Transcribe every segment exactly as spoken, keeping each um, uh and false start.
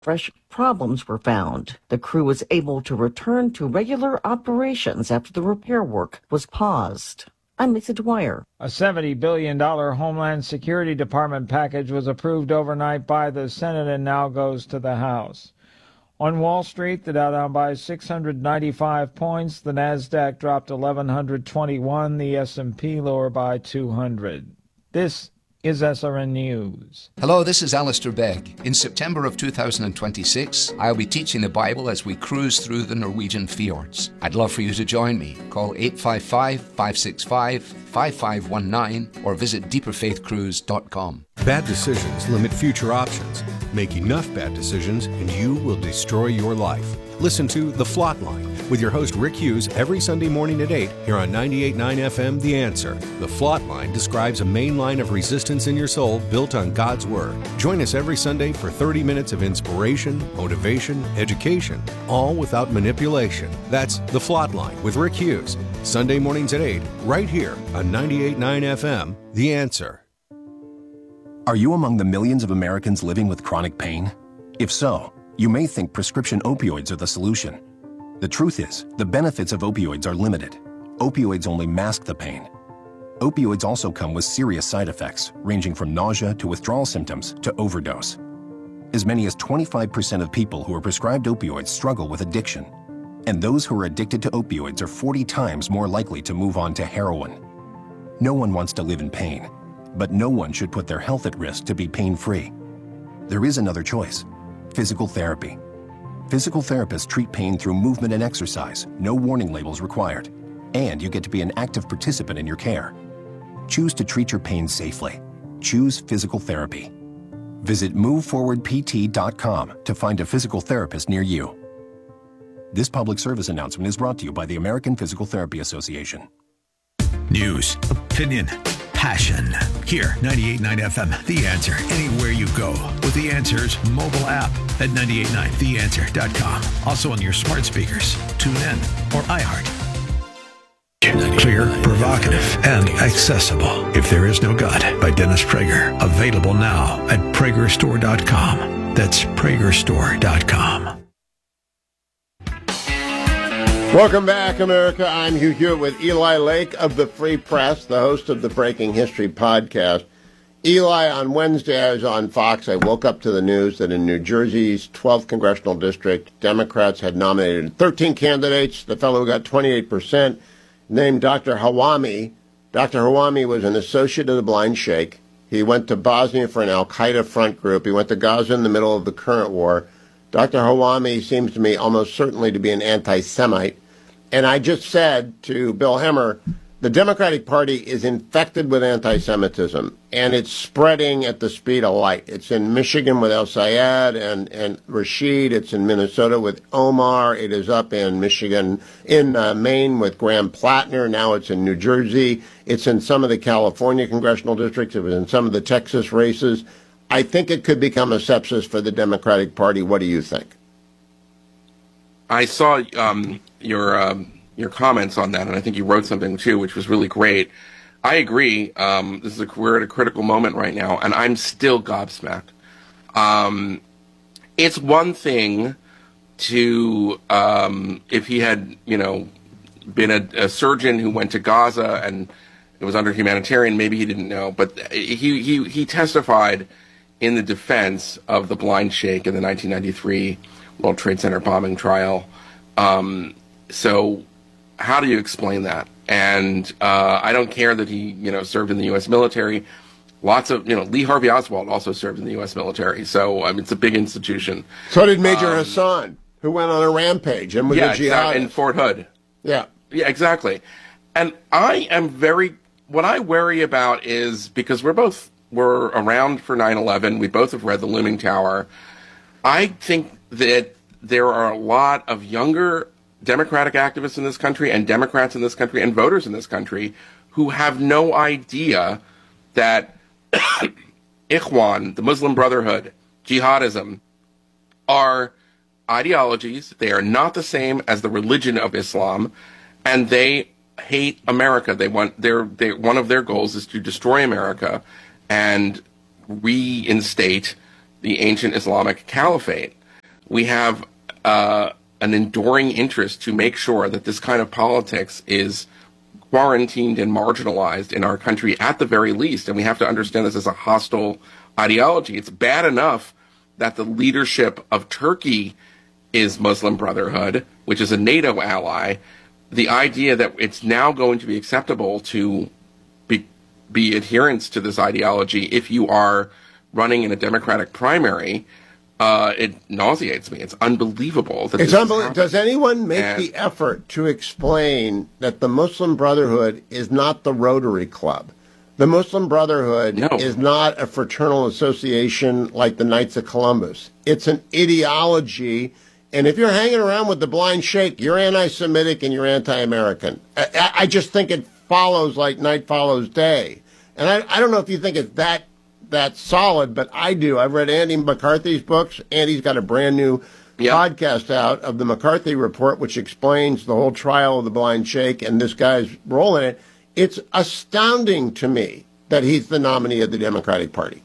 fresh problems were found. The crew was able to return to regular operations after the repair work was paused. I'm Lisa Dwyer. A seventy billion dollars Homeland Security Department package was approved overnight by the Senate and now goes to the House. On Wall Street, the Dow down by six hundred ninety-five points, the Nasdaq dropped eleven twenty-one, the S and P lower by two hundred. This is S R N News. Hello, this is Alistair Begg. In September of two thousand twenty-six, I'll be teaching the Bible as we cruise through the Norwegian fjords. I'd love for you to join me. Call eight five five, five six five, five five one nine or visit deeper faith cruise dot com. Bad decisions limit future options. Make enough bad decisions and you will destroy your life. Listen to The Flot Line with your host Rick Hughes every Sunday morning at eight here on ninety-eight point nine F M The Answer. The Flot Line describes a main line of resistance in your soul built on God's Word. Join us every Sunday for thirty minutes of inspiration, motivation, education, all without manipulation. That's The Flot Line with Rick Hughes. Sunday mornings at eight, right here on ninety-eight point nine F M The Answer. Are you among the millions of Americans living with chronic pain? If so, you may think prescription opioids are the solution. The truth is, the benefits of opioids are limited. Opioids only mask the pain. Opioids also come with serious side effects, ranging from nausea to withdrawal symptoms to overdose. As many as twenty-five percent of people who are prescribed opioids struggle with addiction. And those who are addicted to opioids are forty times more likely to move on to heroin. No one wants to live in pain, but no one should put their health at risk to be pain-free. There is another choice: physical therapy. Physical therapists treat pain through movement and exercise, no warning labels required, and you get to be an active participant in your care. Choose to treat your pain safely. Choose physical therapy. Visit move forward p t dot com to find a physical therapist near you. This public service announcement is brought to you by the American Physical Therapy Association. News, opinion, passion. Here, ninety-eight point nine F M, The Answer. Anywhere you go with The Answer's mobile app at ninety-eight point nine the answer dot com. Also on your smart speakers, TuneIn, or iHeart. Clear, provocative, and accessible. If There Is No God by Dennis Prager. Available now at prager store dot com. That's prager store dot com. Welcome back, America. I'm Hugh Hewitt with Eli Lake of the Free Press, the host of the Breaking History podcast. Eli, on Wednesday, I was on Fox. I woke up to the news that in New Jersey's twelfth congressional district, Democrats had nominated thirteen candidates. The fellow who got twenty-eight percent, named Doctor Hawami. Doctor Hawami was an associate of the Blind Sheikh. He went to Bosnia for an al-Qaeda front group. He went to Gaza in the middle of the current war. Doctor Hawami seems to me almost certainly to be an anti-Semite. And I just said to Bill Hemmer, the Democratic Party is infected with anti-Semitism, and it's spreading at the speed of light. It's in Michigan with El Sayed and, and Rashid. It's in Minnesota with Omar. It is up in Michigan, in uh, Maine with Graham Plattner. Now it's in New Jersey. It's in some of the California congressional districts. It was in some of the Texas races. I think it could become a sepsis for the Democratic Party. What do you think? I saw um, your um, your comments on that, and I think you wrote something too, which was really great. I agree. Um, this is a, we're at a critical moment right now, and I'm still gobsmacked. Um, it's one thing to um, if he had, you know, been a, a surgeon who went to Gaza and it was under humanitarian, maybe he didn't know, but he he he testified in the defense of the Blind Sheikh in the nineteen ninety-three World Trade Center bombing trial. Um, so how do you explain that? And uh, I don't care that he, you know, served in the U S military. Lots of, you know, Lee Harvey Oswald also served in the U S military. So, I mean, it's a big institution. So did Major um, Hassan, who went on a rampage and was yeah, a jihadist. in Fort Hood. Yeah. Yeah, exactly. And I am very, what I worry about is, because we're both, we're around for nine eleven. We both have read The Looming Tower. I think that there are a lot of younger Democratic activists in this country and Democrats in this country and voters in this country who have no idea that Ikhwan, the Muslim Brotherhood, jihadism, are ideologies. They are not the same as the religion of Islam, and they hate America. They want their, their one of their goals is to destroy America and reinstate the ancient Islamic caliphate. we have uh, an enduring interest to make sure that this kind of politics is quarantined and marginalized in our country at the very least. And we have to understand this as a hostile ideology. It's bad enough that the leadership of Turkey is Muslim Brotherhood, which is a NATO ally. The idea that it's now going to be acceptable to be, be adherents to this ideology if you are running in a Democratic primary, uh, it nauseates me. It's unbelievable. That it's this unbelievable. Does anyone make and, the effort to explain that the Muslim Brotherhood is not the Rotary Club? The Muslim Brotherhood no. is not a fraternal association like the Knights of Columbus. It's an ideology. And if you're hanging around with the blind sheikh, you're anti-Semitic and you're anti-American. I, I just think it follows like night follows day. And I, I don't know if you think it's that that solid, but I do. I've read Andy McCarthy's books. Andy's got a brand new yep. podcast out of the McCarthy Report, which explains the whole trial of the blind sheikh and this guy's role in it. It's astounding to me that he's the nominee of the Democratic Party.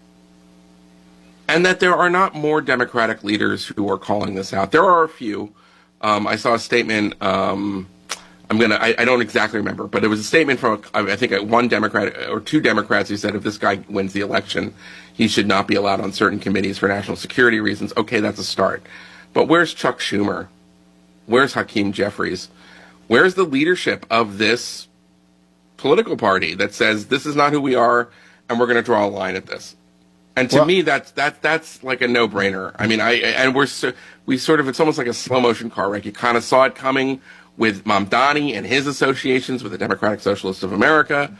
And that there are not more Democratic leaders who are calling this out. There are a few. Um, I saw a statement, um, I'm going to, I don't exactly remember, but it was a statement from, I think, one Democrat or two Democrats who said if this guy wins the election, he should not be allowed on certain committees for national security reasons. Okay, that's a start. But where's Chuck Schumer? Where's Hakeem Jeffries? Where's the leadership of this political party that says this is not who we are and we're going to draw a line at this? And to well, me, that's that that's like a no-brainer. I mean, I and we're so, we sort of it's almost like a slow motion car wreck. You kind of saw it coming with Mamdani and his associations with the Democratic Socialists of America,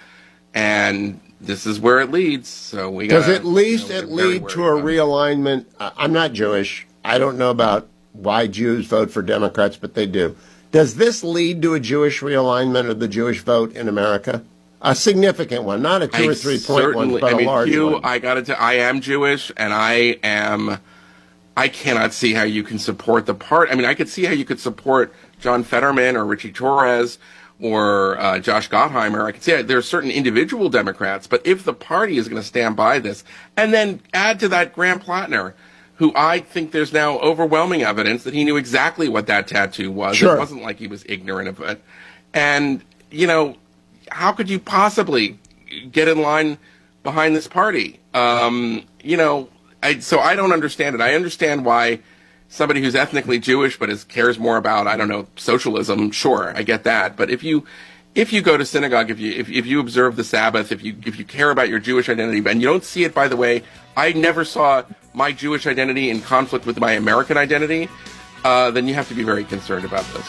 and this is where it leads. So we does gotta, at least you know, it lead to a realignment? I'm not Jewish. I don't know about why Jews vote for Democrats, but they do. Does this lead to a Jewish realignment of the Jewish vote in America? A significant one, not a two I or three point one, but I mean, a large Hugh, one. I got to. I am Jewish, and I am. I cannot see how you can support the part. I mean, I could see how you could support John Fetterman or Richie Torres or uh, Josh Gottheimer. I could see there are certain individual Democrats, but if the party is going to stand by this, and then add to that Graham Plattner, who I think there's now overwhelming evidence that he knew exactly what that tattoo was. Sure. It wasn't like he was ignorant of it. And, you know, how could you possibly get in line behind this party? Um, you know, I, so I don't understand it. I understand why somebody who's ethnically Jewish but is, cares more about, I don't know, socialism, sure, I get that. But if you if you go to synagogue, if you if, if you observe the Sabbath, if you if you care about your Jewish identity, and you don't see it, by the way, I never saw my Jewish identity in conflict with my American identity, uh, then you have to be very concerned about this.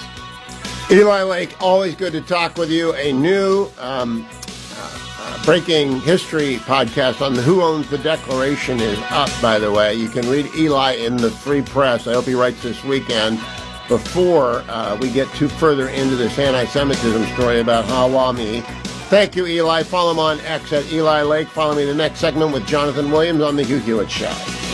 Eli Lake, always good to talk with you. A new um, uh, Breaking History podcast on the Who Owns the Declaration is up, by the way. You can read Eli in the Free Press. I hope he writes this weekend before uh, we get too further into this anti-Semitism story about Hawami. Thank you, Eli. Follow him on X at Eli Lake. Follow me the next segment with Jonathan Williams on The Hugh Hewitt Show.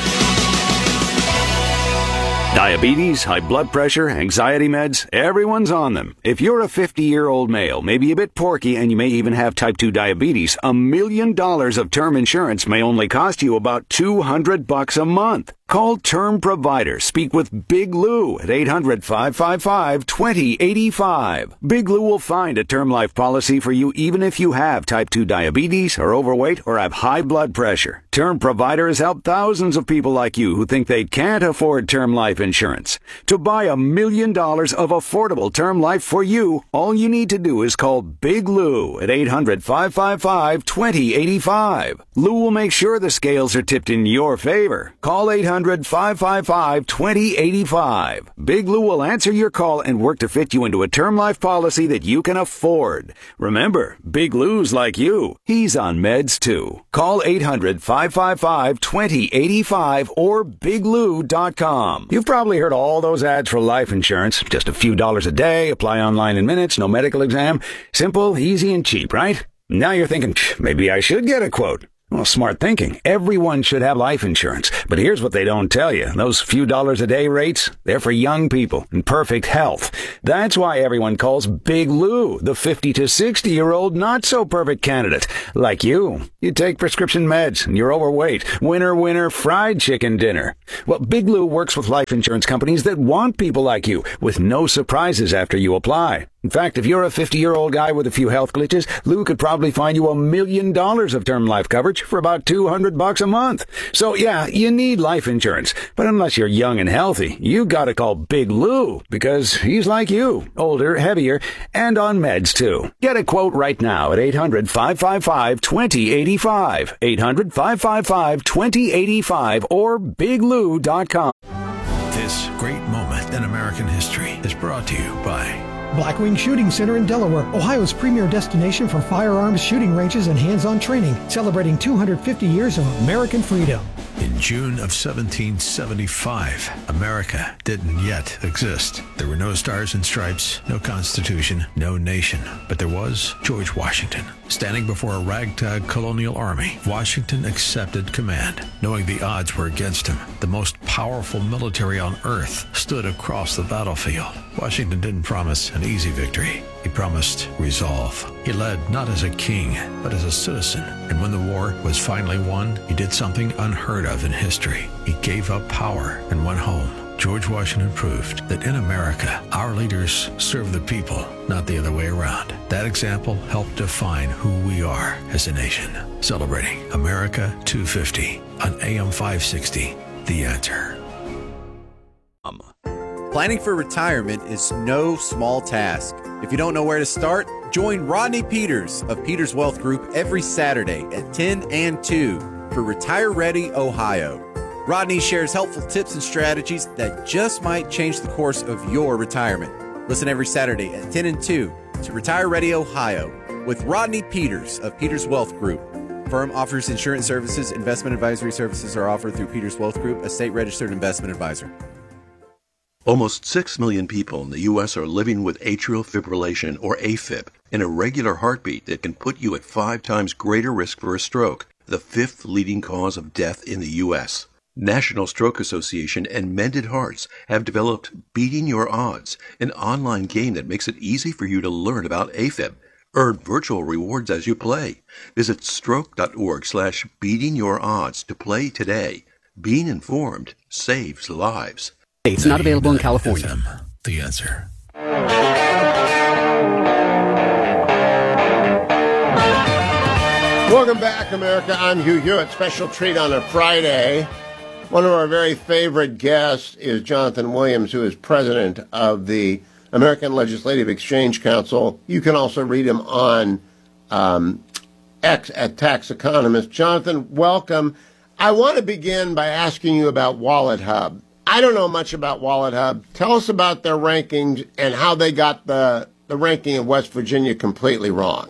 Diabetes, high blood pressure, anxiety meds, everyone's on them. If you're a fifty-year-old male, maybe a bit porky, and you may even have type two diabetes, a million dollars of term insurance may only cost you about two hundred bucks a month. Call Term Provider. Speak with Big Lou at eight hundred, five five five, two zero eight five. Big Lou will find a term life policy for you even if you have type two diabetes, are overweight, or have high blood pressure. Term Provider has helped thousands of people like you who think they can't afford term life insurance. To buy a million dollars of affordable term life for you, all you need to do is call Big Lou at eight hundred, five five five, two zero eight five. Lou will make sure the scales are tipped in your favor. Call eight hundred, five five five, two zero eight five. Big Lou will answer your call and work to fit you into a term life policy that you can afford. Remember, Big Lou's like you. He's on meds too. Call eight hundred, five five five, two zero eight five or big lou dot com. You've probably heard all those ads for life insurance. Just a few dollars a day, apply online in minutes, no medical exam. Simple, easy, and cheap, right? Now you're thinking, maybe I should get a quote. Well, smart thinking. Everyone should have life insurance. But here's what they don't tell you. Those few dollars a day rates, they're for young people in perfect health. That's why everyone calls Big Lou the fifty to sixty year old not so perfect candidate. Like you. You take prescription meds and you're overweight. Winner, winner, fried chicken dinner. Well, Big Lou works with life insurance companies that want people like you with no surprises after you apply. In fact, if you're a fifty-year-old guy with a few health glitches, Lou could probably find you a million dollars of term life coverage for about two hundred bucks a month. So yeah, you need life insurance. But unless you're young and healthy, you gotta call Big Lou because he's like you, older, heavier, and on meds too. Get a quote right now at eight hundred, five five five, two zero eight five, eight hundred, five five five, two zero eight five or big lou dot com. This great moment in American history is brought to you by Blackwing Shooting Center in Delaware, Ohio's premier destination for firearms shooting ranges and hands-on training, celebrating two hundred fifty years of American freedom. In June of seventeen seventy-five, America didn't yet exist. There were no stars and stripes, no constitution, no nation. But there was George Washington. Standing before a ragtag colonial army, Washington accepted command, knowing the odds were against him. The most powerful military on earth stood across the battlefield. Washington didn't promise an easy victory. He promised resolve. He led not as a king, but as a citizen. And when the war was finally won, he did something unheard of in history. He gave up power and went home. George Washington proved that in America, our leaders serve the people, not the other way around. That example helped define who we are as a nation. Celebrating America two fifty on A M five sixty, The Answer. Planning for retirement is no small task. If you don't know where to start, join Rodney Peters of Peters Wealth Group every Saturday at ten and two for Retire Ready Ohio. Rodney shares helpful tips and strategies that just might change the course of your retirement. Listen every Saturday at ten and two to Retire Ready Ohio with Rodney Peters of Peters Wealth Group. Firm offers insurance services. Investment advisory services are offered through Peters Wealth Group, a state-registered investment advisor. Almost six million people in the U S are living with atrial fibrillation, or AFib, an irregular heartbeat that can put you at five times greater risk for a stroke, the fifth leading cause of death in the U S National Stroke Association and Mended Hearts have developed Beating Your Odds, an online game that makes it easy for you to learn about AFib. Earn virtual rewards as you play. Visit stroke.org slash beating your odds to play today. Being informed saves lives. It's not available in California. F M, The Answer. Welcome back, America. I'm Hugh Hewitt. Special treat on a Friday. One of our very favorite guests is Jonathan Williams, who is president of the American Legislative Exchange Council. You can also read him on um, X at Tax Economist. Jonathan, welcome. I want to begin by asking you about Wallet Hub. I don't know much about Wallet Hub. Tell us about their rankings and how they got the, the ranking of West Virginia completely wrong.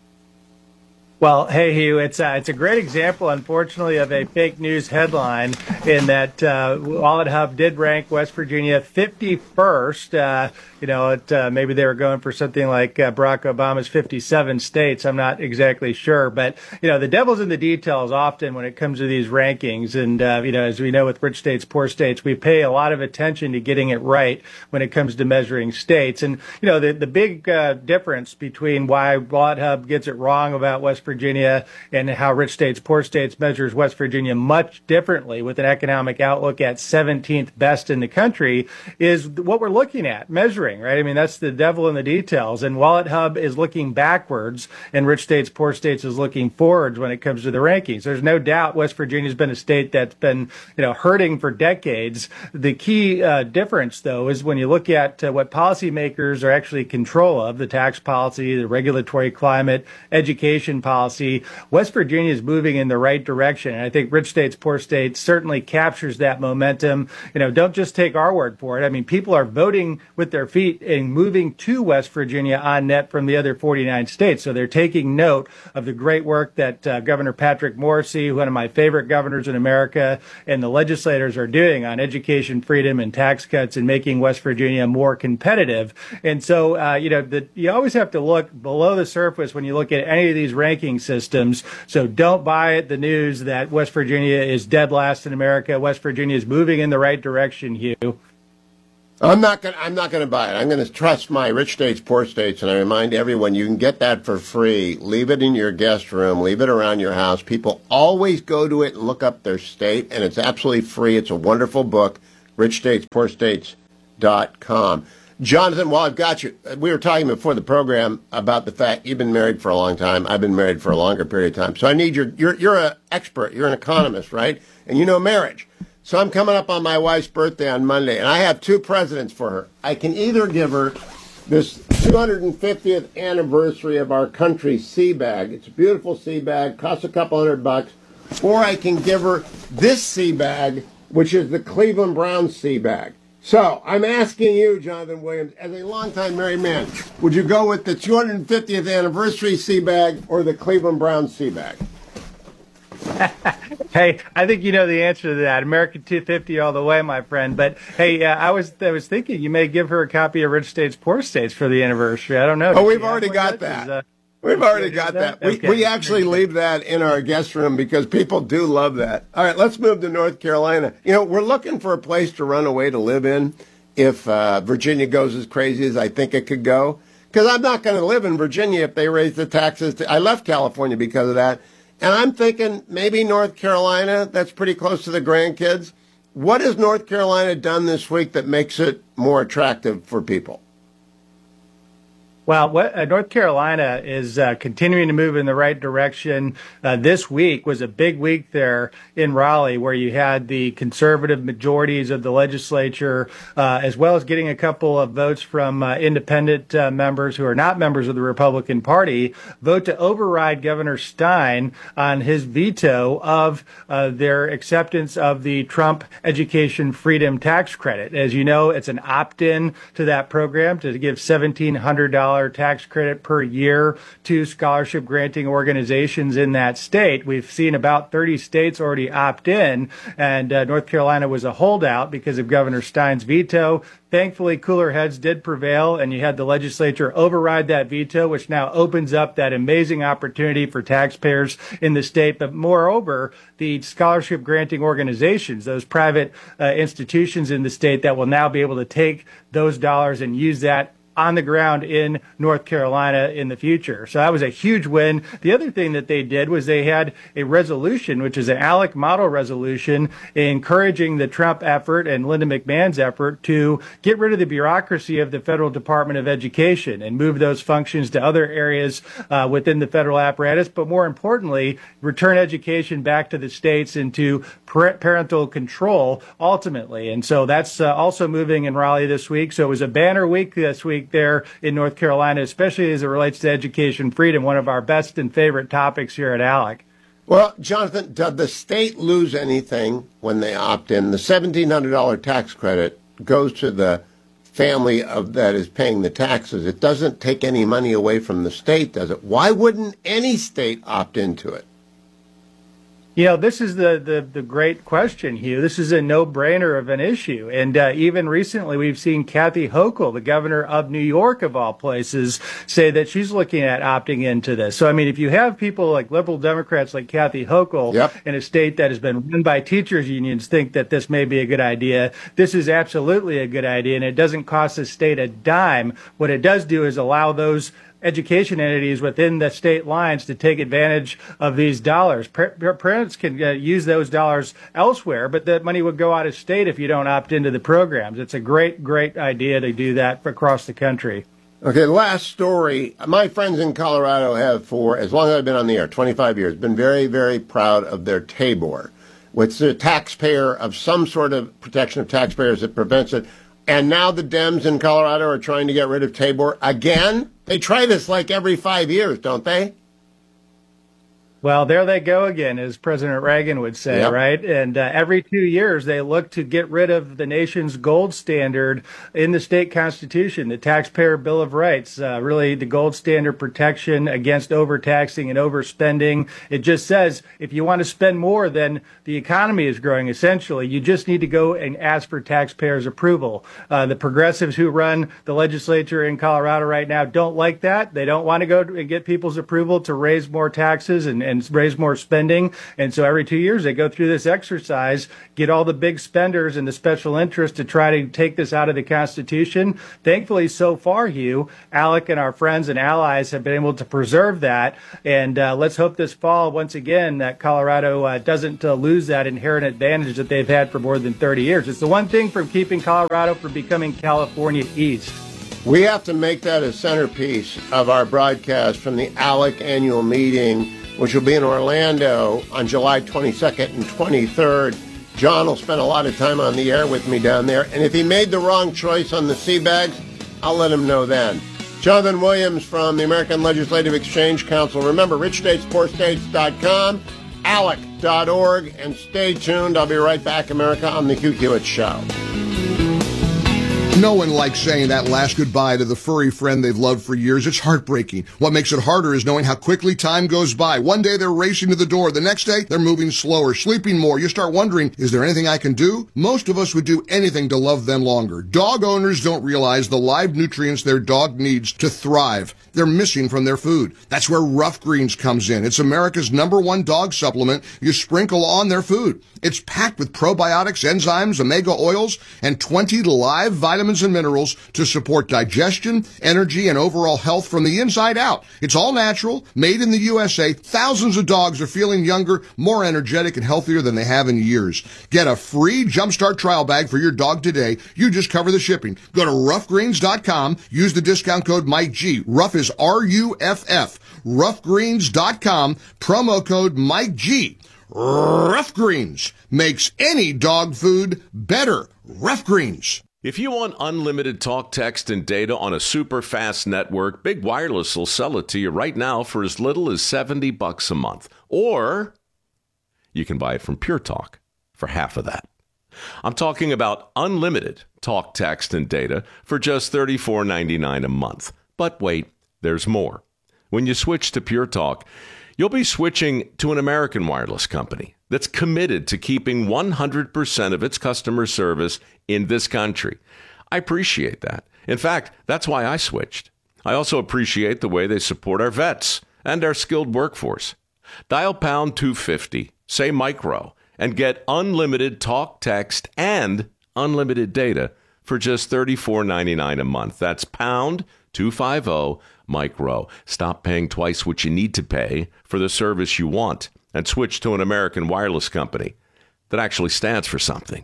Well, hey, Hugh, it's, uh, it's a great example, unfortunately, of a fake news headline in that uh, Wallet Hub did rank West Virginia fifty-first. Uh, you know, it, uh, maybe they were going for something like uh, Barack Obama's fifty-seven states. I'm not exactly sure. But, you know, the devil's in the details often when it comes to these rankings. And, uh, you know, as we know with rich states, poor states, we pay a lot of attention to getting it right when it comes to measuring states. And, you know, the, the big uh, difference between why Wallet Hub gets it wrong about West Virginia and how rich states, poor states measures West Virginia much differently with an economic outlook at seventeenth best in the country is what we're looking at, measuring, right? I mean, that's the devil in the details. And Wallet Hub is looking backwards and rich states, poor states is looking forwards when it comes to the rankings. There's no doubt West Virginia's been a state that's been, you know, hurting for decades. The key uh, difference, though, is when you look at uh, what policymakers are actually in control of, the tax policy, the regulatory climate, education policy, Policy, West Virginia is moving in the right direction. And I think rich states, poor states certainly captures that momentum. You know, don't just take our word for it. I mean, people are voting with their feet and moving to West Virginia on net from the other forty-nine states. So they're taking note of the great work that uh, Governor Patrick Morrisey, one of my favorite governors in America, and the legislators are doing on education freedom and tax cuts and making West Virginia more competitive. And so, uh, you know, the, you always have to look below the surface when you look at any of these rankings banking systems. So don't buy the news that West Virginia is dead last in America. West Virginia is moving in the right direction, Hugh. I'm not going. I'm not going to buy it. I'm going to trust my rich states, poor states, and I remind everyone you can get that for free. Leave it in your guest room. Leave it around your house. People always go to it and look up their state, and it's absolutely free. It's a wonderful book. rich states poor states dot com. Jonathan, while I've got you, we were talking before the program about the fact you've been married for a long time. I've been married for a longer period of time. So I need your. You're you're an expert. You're an economist, right? And you know marriage. So I'm coming up on my wife's birthday on Monday, and I have two presents for her. I can either give her this two hundred fiftieth anniversary of our country sea bag. It's a beautiful sea bag, costs a couple hundred bucks. Or I can give her this sea bag, which is the Cleveland Browns sea bag. So I'm asking you, Jonathan Williams, as a longtime married man, would you go with the two hundred fiftieth anniversary sea bag or the Cleveland Browns sea bag? Hey, I think you know the answer to that. American two fifty all the way, my friend. But hey, uh, I was I was thinking you may give her a copy of Rich States, Poor States for the anniversary. I don't know. Oh, we've already got that. Is, uh, We've already got that. that. Okay. We we actually leave that in our guest room because people do love that. All right, let's move to North Carolina. You know, we're looking for a place to run away to live in if uh, Virginia goes as crazy as I think it could go. Because I'm not going to live in Virginia if they raise the taxes. To, I left California because of that. And I'm thinking maybe North Carolina, that's pretty close to the grandkids. What has North Carolina done this week that makes it more attractive for people? Well, what, uh, North Carolina is uh, continuing to move in the right direction. Uh, this week was a big week there in Raleigh, where you had the conservative majorities of the legislature, uh, as well as getting a couple of votes from uh, independent uh, members who are not members of the Republican Party, vote to override Governor Stein on his veto of uh, their acceptance of the Trump Education Freedom Tax Credit. As you know, it's an opt-in to that program to give seventeen hundred dollars tax credit per year to scholarship granting organizations in that state. We've seen about thirty states already opt in, and uh, North Carolina was a holdout because of Governor Stein's veto. Thankfully, cooler heads did prevail, and you had the legislature override that veto, which now opens up that amazing opportunity for taxpayers in the state. But moreover, the scholarship granting organizations, those private uh, institutions in the state that will now be able to take those dollars and use that on the ground in North Carolina in the future. So that was a huge win. The other thing that they did was they had a resolution, which is an ALEC model resolution, encouraging the Trump effort and Linda McMahon's effort to get rid of the bureaucracy of the Federal Department of Education and move those functions to other areas uh, within the federal apparatus, but more importantly, return education back to the states and to parental control ultimately. And so that's uh, also moving in Raleigh this week. So it was a banner week this week there in North Carolina, especially as it relates to education freedom, one of our best and favorite topics here at ALEC. Well, Jonathan, did the state lose anything when they opt in? The seventeen hundred dollars tax credit goes to the family of that is paying the taxes. It doesn't take any money away from the state, does it? Why wouldn't any state opt into it? You know, this is the, the, the great question, Hugh. This is a no-brainer of an issue. And uh, even recently, we've seen Kathy Hochul, the governor of New York, of all places, say that she's looking at opting into this. So, I mean, if you have people like liberal Democrats like Kathy Hochul yep. in a state that has been run by teachers' unions think that this may be a good idea, this is absolutely a good idea, and it doesn't cost the state a dime. What it does do is allow those education entities within the state lines to take advantage of these dollars. Parents can uh, use those dollars elsewhere, but that money would go out of state if you don't opt into the programs. It's a great, great idea to do that across the country. Okay, last story. My friends in Colorado have, for as long as I've been on the air, twenty-five years, been very, very proud of their Tabor, which is a taxpayer of some sort of protection of taxpayers that prevents it. And now the Dems in Colorado are trying to get rid of Tabor again. They try this like every five years, don't they? Well, there they go again, as President Reagan would say, yep. right? And uh, every two years, they look to get rid of the nation's gold standard in the state constitution, the Taxpayer Bill of Rights, uh, really the gold standard protection against overtaxing and overspending. It just says if you want to spend more than the economy is growing, essentially, you just need to go and ask for taxpayers' approval. Uh, the progressives who run the legislature in Colorado right now don't like that. They don't want to go and get people's approval to raise more taxes and and raise more spending. And so every two years they go through this exercise, get all the big spenders and the special interests to try to take this out of the Constitution. Thankfully, so far, Hugh, Alec and our friends and allies have been able to preserve that. And uh, let's hope this fall, once again, that Colorado uh, doesn't uh, lose that inherent advantage that they've had for more than thirty years. It's the one thing from keeping Colorado from becoming California East. We have to make that a centerpiece of our broadcast from the ALEC annual meeting, which will be in Orlando on July twenty-second and twenty-third. John will spend a lot of time on the air with me down there. And if he made the wrong choice on the sea bags, I'll let him know then. Jonathan Williams from the American Legislative Exchange Council. Remember, rich states poor states dot com, alec dot org, and stay tuned. I'll be right back, America, on the Hugh Hewitt Show. No one likes saying that last goodbye to the furry friend they've loved for years. It's heartbreaking. What makes it harder is knowing how quickly time goes by. One day they're racing to the door. The next day they're moving slower, sleeping more. You start wondering, is there anything I can do? Most of us would do anything to love them longer. Dog owners don't realize the live nutrients their dog needs to thrive. They're missing from their food. That's where Rough Greens comes in. It's America's number one dog supplement you sprinkle on their food. It's packed with probiotics, enzymes, omega oils, and twenty live vitamins and minerals to support digestion, energy, and overall health from the inside out. It's all natural, made in the U S A. Thousands of dogs are feeling younger, more energetic, and healthier than they have in years. Get a free Jumpstart trial bag for your dog today. You just cover the shipping. Go to rough greens dot com. Use the discount code Mike G. Rough is R U F F. rough greens dot com. Promo code Mike G. Rough Greens makes any dog food better. Rough Greens. If you want unlimited talk, text, and data on a super fast network, Big Wireless will sell it to you right now for as little as seventy bucks a month. Or you can buy it from Pure Talk for half of that. I'm talking about unlimited talk, text, and data for just thirty-four ninety-nine a month. But wait, there's more. When you switch to Pure Talk, you'll be switching to an American wireless company that's committed to keeping one hundred percent of its customer service in this country. I appreciate that. In fact, that's why I switched. I also appreciate the way they support our vets and our skilled workforce. Dial pound two fifty, say micro, and get unlimited talk, text, and unlimited data for just thirty-four ninety-nine a month. That's pound two fifty micro. Stop paying twice what you need to pay for the service you want and switch to an American wireless company that actually stands for something.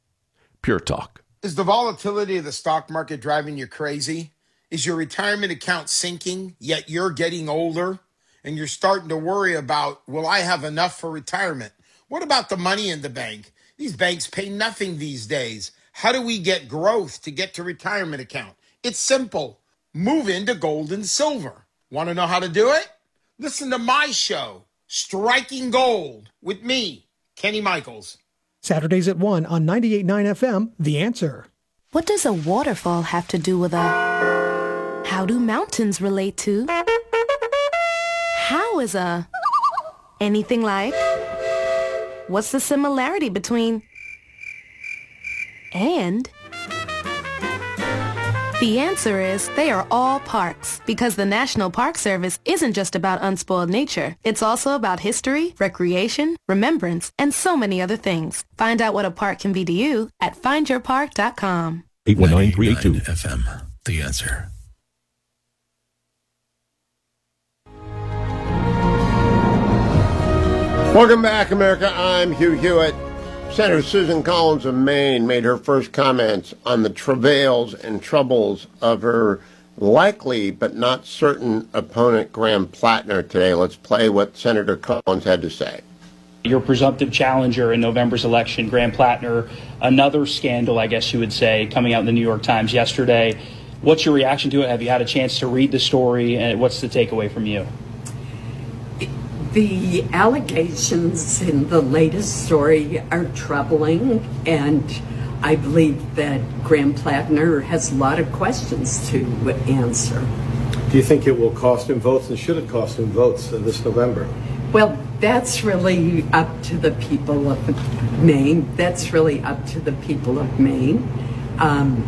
Pure Talk. Is the volatility of the stock market driving you crazy? Is your retirement account sinking, yet you're getting older and you're starting to worry about, will I have enough for retirement? What about the money in the bank? These banks pay nothing these days. How do we get growth to get to retirement account? It's simple. Move into gold and silver. Want to know how to do it? Listen to my show, Striking Gold, with me, Kenny Michaels. Saturdays at one on ninety-eight point nine F M, The Answer. What does a waterfall have to do with a... How do mountains relate to... How is a... Anything like... What's the similarity between... And... The answer is they are all parks, because the National Park Service isn't just about unspoiled nature. It's also about history, recreation, remembrance, and so many other things. Find out what a park can be to you at find your park dot com. eight one nine, three eight two F M, The Answer. Welcome back, America. I'm Hugh Hewitt. Senator Susan Collins of Maine made her first comments on the travails and troubles of her likely but not certain opponent, Graham Plattner, today. Let's play what Senator Collins had to say. Your presumptive challenger in November's election, Graham Plattner, another scandal, I guess you would say, coming out in the New York Times yesterday. What's your reaction to it? Have you had a chance to read the story? And what's the takeaway from you? The allegations in the latest story are troubling, and I believe that Graham Plattner has a lot of questions to answer. Do you think it will cost him votes, and should it cost him votes uh, this November? Well, that's really up to the people of Maine. That's really up to the people of Maine. Um,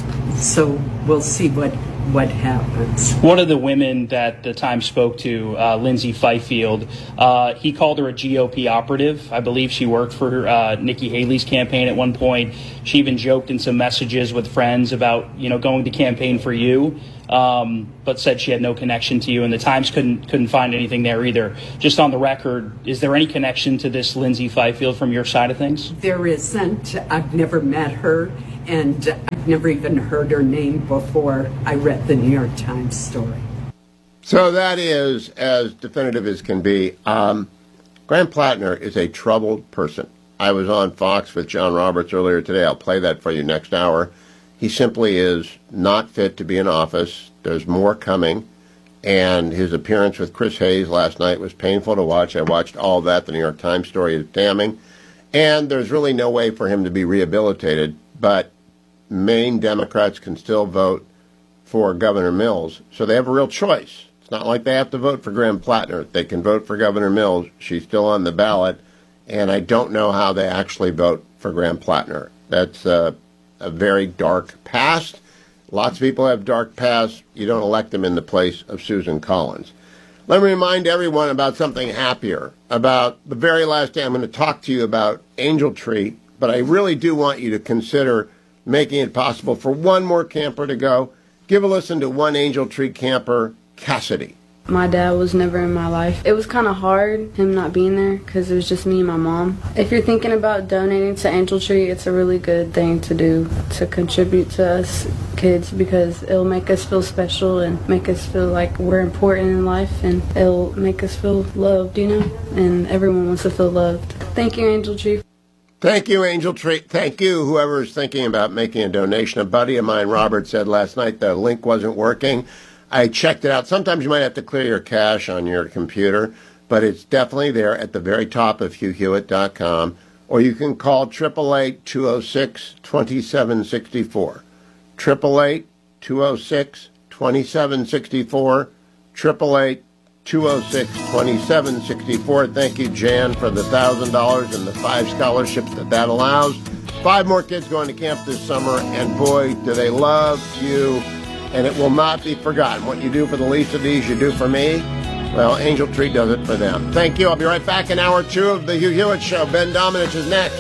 so we'll see what what happens. One of the women that the Times spoke to, uh, Lindsay Fifield, uh, he called her a G O P operative. I believe she worked for uh, Nikki Haley's campaign at one point. She even joked in some messages with friends about, you know, going to campaign for you, um, but said she had no connection to you, and the Times couldn't couldn't find anything there either. Just on the record, is there any connection to this Lindsay Fifield from your side of things? There isn't. I've never met her, and I've never even heard her name before I read the New York Times story. So that is as definitive as can be. Um, Graham Plattner is a troubled person. I was on Fox with John Roberts earlier today. I'll play that for you next hour. He simply is not fit to be in office. There's more coming. And his appearance with Chris Hayes last night was painful to watch. I watched all that. The New York Times story is damning. And there's really no way for him to be rehabilitated. But Maine Democrats can still vote for Governor Mills, so they have a real choice. It's not like they have to vote for Graham Plattner. They can vote for Governor Mills. She's still on the ballot, and I don't know how they actually vote for Graham Plattner. That's uh, a very dark past. Lots of people have dark pasts. You don't elect them in the place of Susan Collins. Let me remind everyone about something happier. About the very last day, I'm going to talk to you about Angel Tree, but I really do want you to consider making it possible for one more camper to go. Give a listen to one Angel Tree camper, Cassidy. My dad was never in my life. It was kind of hard, him not being there, because it was just me and my mom. If you're thinking about donating to Angel Tree, it's a really good thing to do, to contribute to us kids, because it'll make us feel special and make us feel like we're important in life, and it'll make us feel loved, you know, and everyone wants to feel loved. Thank you, Angel Tree. Thank you, Angel Tree. Thank you, whoever is thinking about making a donation. A buddy of mine, Robert, said last night the link wasn't working. I checked it out. Sometimes you might have to clear your cache on your computer, but it's definitely there at the very top of hugh hewitt dot com, or you can call eight eight eight, two oh six, two seven six four. eight eight eight, two oh six, two seven six four. eight eight eight, two oh six, two seven six four. Thank you, Jan, for the one thousand dollars and the five scholarships that that allows. Five more kids going to camp this summer, and boy, do they love you. And it will not be forgotten. What you do for the least of these, you do for me. Well, Angel Tree does it for them. Thank you. I'll be right back in hour two of the Hugh Hewitt Show. Ben Domenech is next.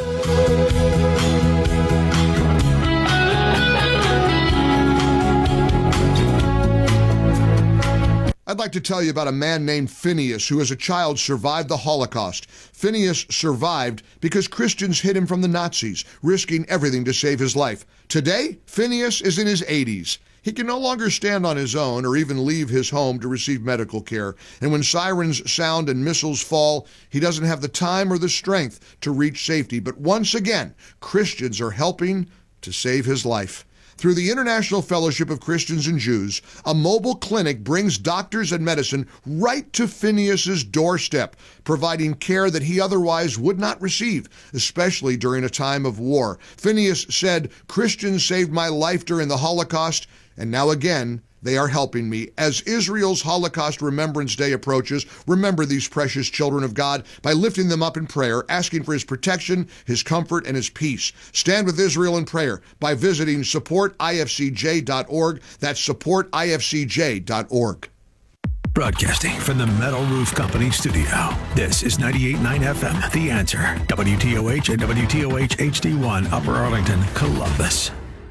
I'd like to tell you about a man named Phineas who as a child survived the Holocaust. Phineas survived because Christians hid him from the Nazis, risking everything to save his life. Today, Phineas is in his eighties. He can no longer stand on his own or even leave his home to receive medical care. And when sirens sound and missiles fall, he doesn't have the time or the strength to reach safety. But once again, Christians are helping to save his life. Through the International Fellowship of Christians and Jews, a mobile clinic brings doctors and medicine right to Phineas's doorstep, providing care that he otherwise would not receive, especially during a time of war. Phineas said, "Christians saved my life during the Holocaust, and now again, they are helping me." As Israel's Holocaust Remembrance Day approaches, remember these precious children of God by lifting them up in prayer, asking for his protection, his comfort, and his peace. Stand with Israel in prayer by visiting support I F C J dot org. That's support I F C J dot org. Broadcasting from the Metal Roof Company studio, this is ninety-eight point nine F M, The Answer, W T O H and W T O H H D one, Upper Arlington, Columbus.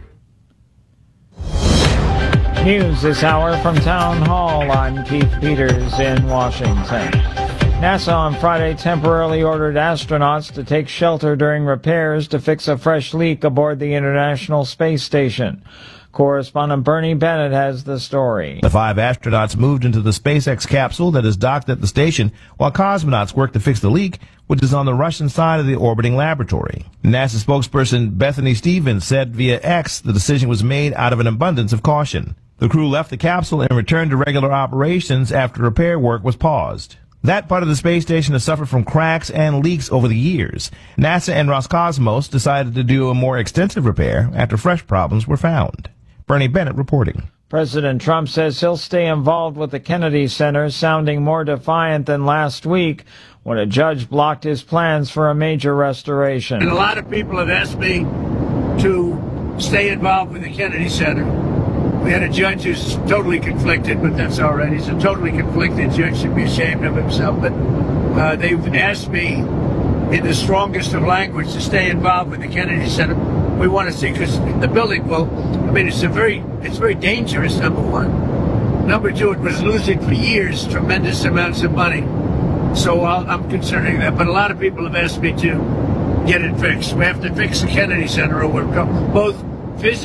News this hour from Town Hall. I'm Keith Peters in Washington. NASA on Friday temporarily ordered astronauts to take shelter during repairs to fix a fresh leak aboard the International Space Station. Correspondent Bernie Bennett has the story. The five astronauts moved into the SpaceX capsule that is docked at the station while cosmonauts work to fix the leak, which is on the Russian side of the orbiting laboratory. NASA spokesperson Bethany Stevens said via X the decision was made out of an abundance of caution. The crew left the capsule and returned to regular operations after repair work was paused. That part of the space station has suffered from cracks and leaks over the years. NASA and Roscosmos decided to do a more extensive repair after fresh problems were found. Bernie Bennett reporting. President Trump says he'll stay involved with the Kennedy Center, sounding more defiant than last week when a judge blocked his plans for a major restoration. And a lot of people have asked me to stay involved with the Kennedy Center. We had a judge who's totally conflicted, but that's all right. He's a totally conflicted judge, should be ashamed of himself. But uh, they've asked me in the strongest of language to stay involved with the Kennedy Center. We want to see, because the building, well, I mean, it's a very, it's very dangerous, number one. Number two, it was losing for years tremendous amounts of money. So I'll, I'm concerning that. But a lot of people have asked me to get it fixed. We have to fix the Kennedy Center, or we're both physically